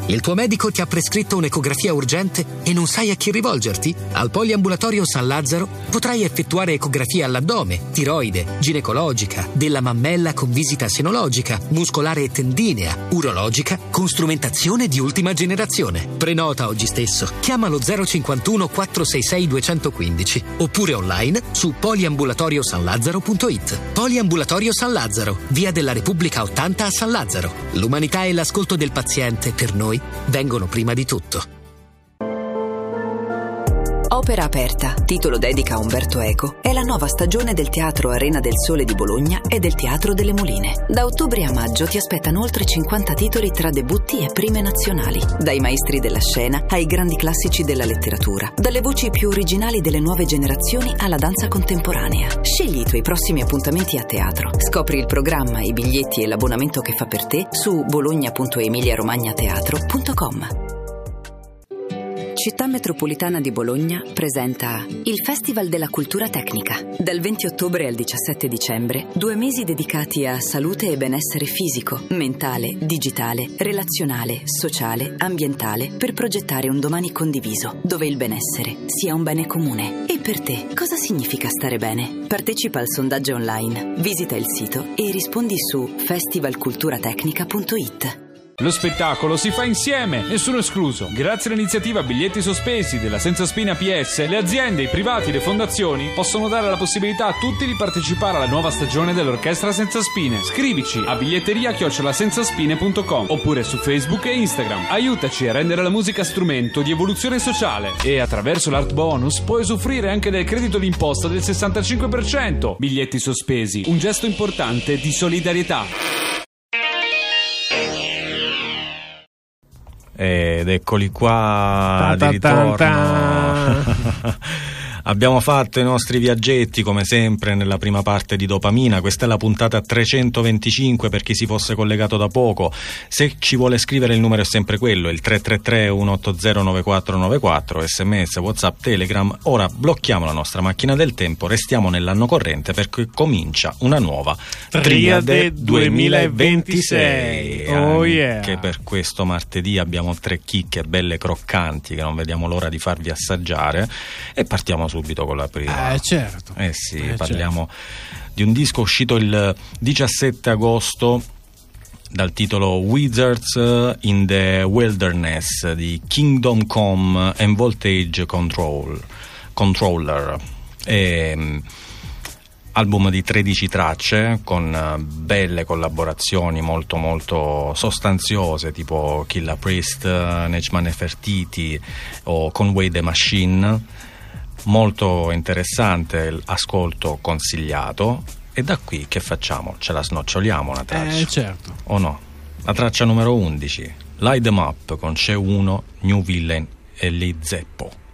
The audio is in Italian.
Il tuo medico ti ha prescritto un'ecografia urgente e non sai a chi rivolgerti? Al Poliambulatorio San Lazzaro potrai effettuare ecografia all'addome, tiroide, ginecologica, della mammella con visita senologica, muscolare e tendinea, urologica, con strumentazione di ultima generazione. Prenota oggi stesso. Chiamalo 051 466 215 oppure online su poliambulatoriosanlazzaro.it. Poliambulatorio San Lazzaro, via della Repubblica 80 a San Lazzaro. L'umanità e l'ascolto del paziente per noi vengono prima di tutto. Opera aperta, titolo dedica a Umberto Eco, è la nuova stagione del Teatro Arena del Sole di Bologna e del Teatro delle Moline. Da ottobre a maggio ti aspettano oltre 50 titoli tra debutti e prime nazionali, dai maestri della scena ai grandi classici della letteratura, dalle voci più originali delle nuove generazioni alla danza contemporanea. Scegli i tuoi prossimi appuntamenti a teatro. Scopri il programma, i biglietti e l'abbonamento che fa per te su bologna.emiliaromagnateatro.com. Città metropolitana di Bologna presenta il Festival della Cultura Tecnica. Dal 20 ottobre al 17 dicembre, 2 mesi dedicati a salute e benessere fisico, mentale, digitale, relazionale, sociale, ambientale, per progettare un domani condiviso, dove il benessere sia un bene comune. E per te, cosa significa stare bene? Partecipa al sondaggio online, visita il sito e rispondi su festivalculturatecnica.it. Lo spettacolo si fa insieme, nessuno escluso. Grazie all'iniziativa Biglietti Sospesi della Senza Spine APS, le aziende, i privati, le fondazioni possono dare la possibilità a tutti di partecipare alla nuova stagione dell'Orchestra Senza Spine. Scrivici a biglietteria@senzaspine.com oppure su Facebook e Instagram. Aiutaci a rendere la musica strumento di evoluzione sociale e attraverso l'Art Bonus puoi usufruire anche del credito d'imposta del 65%. Biglietti Sospesi, un gesto importante di solidarietà. Ed eccoli qua di ritorno. Abbiamo fatto i nostri viaggetti come sempre nella prima parte di Dopamina. Questa è la puntata 325 per chi si fosse collegato da poco. Se ci vuole scrivere il numero è sempre quello, il 333 180 9494, sms, whatsapp, telegram. Ora blocchiamo la nostra macchina del tempo, restiamo nell'anno corrente perché comincia una nuova Triade 2026. Oh yeah. Anche per questo martedì abbiamo 3 chicche belle croccanti che non vediamo l'ora di farvi assaggiare e partiamo subito con la prima. Certo. Parliamo di un disco uscito il 17 agosto dal titolo Wizards in the Wilderness di Kingdom Come and Voltage Controller. Album di 13 tracce con belle collaborazioni molto molto sostanziose tipo Killah Priest, Nejma Nefertiti o Conway the Machine. Molto interessante, ascolto consigliato. E da qui che facciamo? Ce la snoccioliamo una traccia? Certo. O no? La traccia numero 11, Light 'Em Up con C'è Uno, New Villain e Led Zeppo.